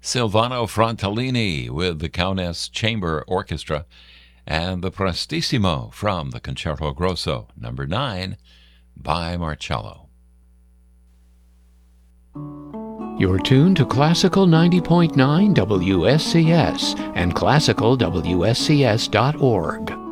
Silvano Frontellini with the Countess Chamber Orchestra and the Prestissimo from the Concerto Grosso, number 9, by Marcello. You're tuned to Classical 90.9 WSCS and classicalwscs.org.